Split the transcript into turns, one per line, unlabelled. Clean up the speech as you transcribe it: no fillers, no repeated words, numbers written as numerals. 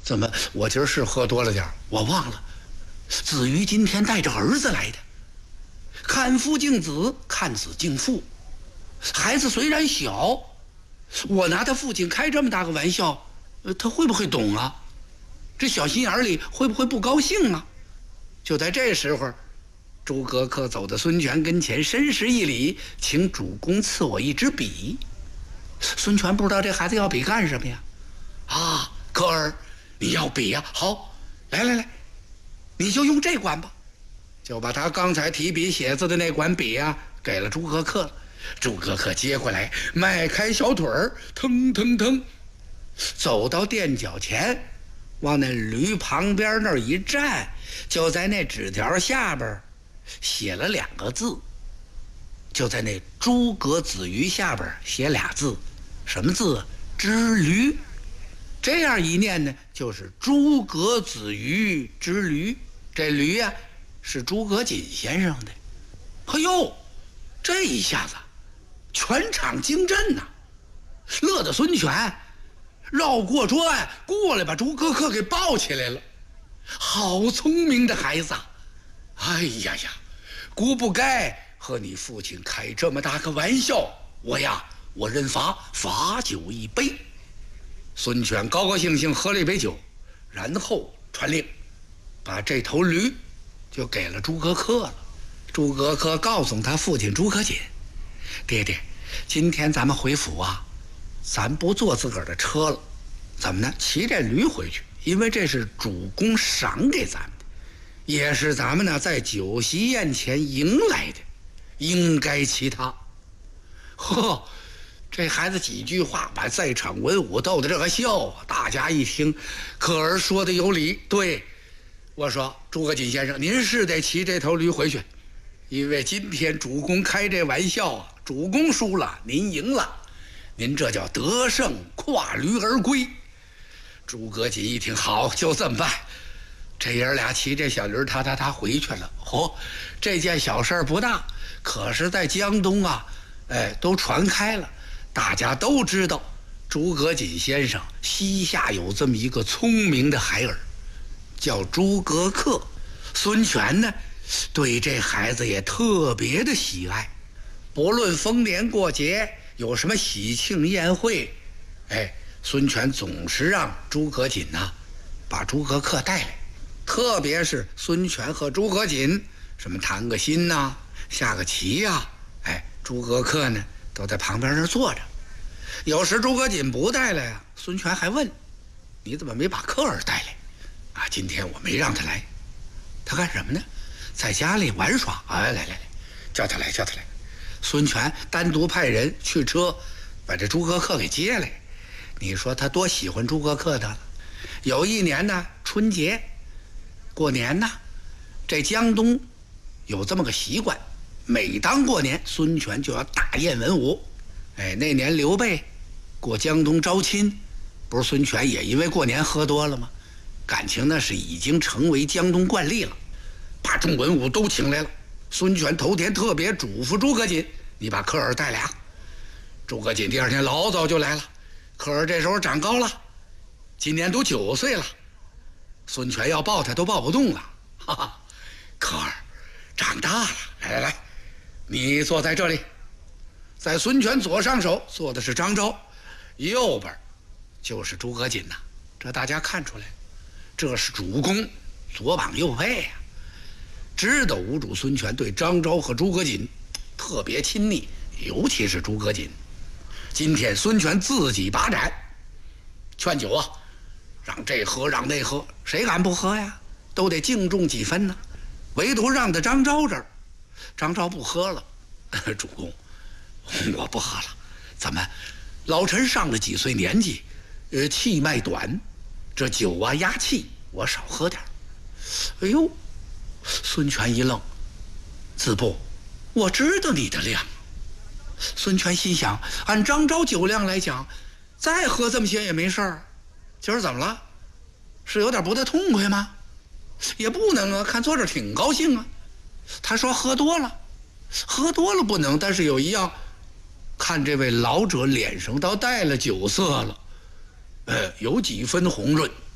怎么我今儿是喝多了点儿，我忘了，子瑜今天带着儿子来的。看父敬子，看子敬父。孩子虽然小，我拿他父亲开这么大个玩笑，他会不会懂啊？这小心眼里会不会不高兴啊？就在这时候，诸葛恪走到孙权跟前，深施一礼，请主公赐我一支笔。孙权不知道这孩子要笔干什么呀？啊，恪儿，你要笔呀？好，来，你就用这管吧。就把他刚才提笔写字的那管笔啊，给了诸葛恪了。诸葛恪接过来，迈开小腿儿，腾腾腾，走到垫脚前，往那驴旁边那儿一站，就在那纸条下边写了2个字，就在那诸葛子瑜下边写俩字，什么字？之驴。这样一念呢，就是诸葛子瑜之驴。这驴呀，是诸葛瑾先生的。哎呦，这一下子全场惊震呐，乐得孙权绕过桌案过来，把诸葛恪给抱起来了。好聪明的孩子！哎呀，姑不该和你父亲开这么大个玩笑，我认罚酒一杯。孙权高高兴兴喝了一杯酒，然后传令把这头驴就给了诸葛恪了。诸葛恪告诉他父亲诸葛瑾，爹爹，今天咱们回府啊，咱不坐自个儿的车了，怎么呢？骑这驴回去，因为这是主公赏给咱们的，也是咱们呢在酒席宴前迎来的，应该骑它。呵，这孩子几句话把在场文武逗得这个笑啊！大家一听，可儿说的有理。对，我说诸葛瑾先生，您是得骑这头驴回去，因为今天主公开这玩笑啊，主公输了，您赢了，您这叫得胜跨驴而归。诸葛瑾一听，好，就这么办。这爷俩骑这小驴他回去了。这件小事不大，可是在江东啊，都传开了，大家都知道诸葛瑾先生膝下有这么一个聪明的孩儿，叫诸葛恪。孙权呢，对这孩子也特别的喜爱，不论丰年过节有什么喜庆宴会，孙权总是让诸葛瑾把诸葛恪带来。特别是孙权和诸葛瑾什么谈个心下个棋诸葛恪呢都在旁边那坐着。有时诸葛瑾不带来孙权还问，你怎么没把恪儿带来今天我没让他来。他干什么呢？在家里玩耍。来，叫他来。孙权单独派人去车把这诸葛恪给接来。你说他多喜欢诸葛恪的了。有一年呢，春节过年这江东有这么个习惯，每当过年孙权就要大宴文武。那年刘备过江东招亲，不是孙权也因为过年喝多了吗？感情那是已经成为江东惯例了，把众文武都请来了。孙权头天特别嘱咐诸葛瑾，你把恪儿带来。诸葛瑾第二天老早就来了。恪儿这时候长高了，今年都9岁了，孙权要抱他都抱不动了。恪儿长大了，来，你坐在这里。在孙权左上手坐的是张昭，右边就是诸葛瑾这大家看出来，这是主公左膀右臂知道吴主孙权对张昭和诸葛瑾特别亲密，尤其是诸葛瑾。今天孙权自己把盏劝酒让这喝让那喝，谁敢不喝呀？都得敬重几分呢。唯独让的张昭这儿，张昭不喝了。主公，我不喝了。怎么？老臣上了几岁年纪，气脉短，这酒压气，我少喝点。哎呦，孙权一愣，子布，我知道你的量。孙权心想，按张昭酒量来讲，再喝这么些也没事儿。今儿怎么了？是有点不太痛快吗？也不能看坐着挺高兴他说喝多了不能，但是有一样，看这位老者脸上倒带了酒色了，有几分红润。